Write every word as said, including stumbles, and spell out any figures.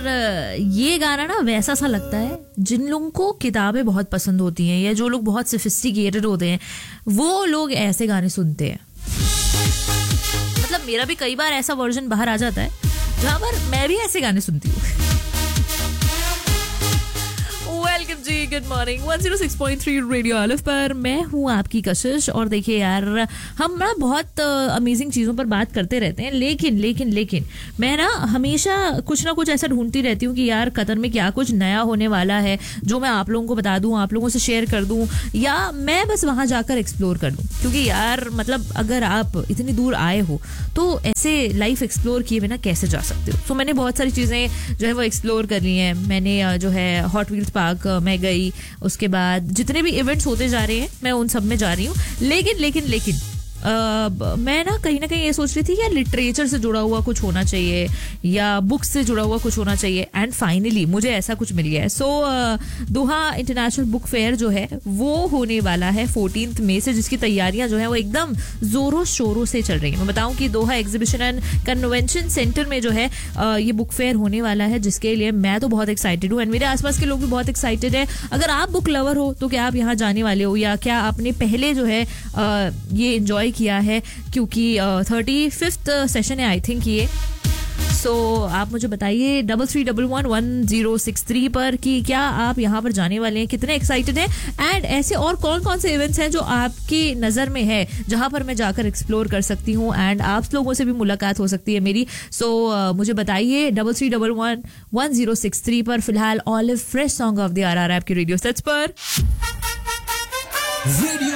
ये गाना ना वैसा सा लगता है जिन लोगों को किताबें बहुत पसंद होती हैं या जो लोग बहुत सोफिस्टिकेटेड होते हैं वो लोग ऐसे गाने सुनते हैं. मतलब मेरा भी कई बार ऐसा वर्जन बाहर आ जाता है जहां पर मैं भी ऐसे गाने सुनती हूँ. वेलकम जी, good morning. One zero six point three radio Alif पर मैं हूँ आपकी कशिश. और देखिए यार, हम ना बहुत अमेजिंग चीज़ों पर बात करते रहते हैं, लेकिन लेकिन लेकिन मैं ना हमेशा कुछ ना कुछ ऐसा ढूंढती रहती हूँ कि यार कतर में क्या कुछ नया होने वाला है जो मैं आप लोगों को बता दूँ, आप लोगों से शेयर कर दूँ, या मैं बस वहाँ जाकर एक्सप्लोर कर दूँ. क्योंकि यार मतलब अगर आप इतनी दूर आए हो तो ऐसे लाइफ एक्सप्लोर किए बिना कैसे जा सकते हो. तो मैंने बहुत सारी चीज़ें जो है वो एक्सप्लोर कर ली हैं. मैंने जो है हॉट व्हील्स पार्क मैं गई, उसके बाद जितने भी इवेंट्स होते जा रहे हैं मैं उन सब में जा रही हूँ. लेकिन लेकिन लेकिन Uh, मैं ना कहीं ना कहीं ये सोच रही थी कि लिटरेचर से जुड़ा हुआ कुछ होना चाहिए या बुक्स से जुड़ा हुआ कुछ होना चाहिए. एंड फाइनली मुझे ऐसा कुछ मिल गया है. सो so, दोहा इंटरनेशनल बुक फेयर जो है वो होने वाला है फोर्टीन्थ मई से, जिसकी तैयारियां जो है वो एकदम जोरों शोरों से चल रही है. मैं बताऊं कि दोहा एग्जीबिशन एंड कन्वेंशन सेंटर में जो है uh, ये बुक फेयर होने वाला है, जिसके लिए मैं तो बहुत एक्साइटेड हूँ एंड मेरे आसपास के लोग भी बहुत एक्साइटेड है. अगर आप बुक लवर हो तो क्या आप यहाँ जाने वाले हो, या क्या आपने पहले जो है uh, ये एंजॉय किया है, क्योंकि थर्टी फिफ्थ सेशन है आई थिंक ये. सो so, आप मुझे बताइए double three double one one zero six three पर कि क्या आप यहाँ पर जाने वाले हैं, कितने एक्साइटेड हैं, एंड ऐसे और कौन कौन से इवेंट्स हैं जो आपकी नज़र में है जहाँ पर मैं जाकर एक्सप्लोर कर सकती हूँ एंड आप लोगों से भी मुलाकात हो सकती है मेरी. सो so, uh, मुझे बताइए double three double one one zero six three पर. फिलहाल olive fresh song of the are are आपके रेडियो सेट्स पर. रेडियो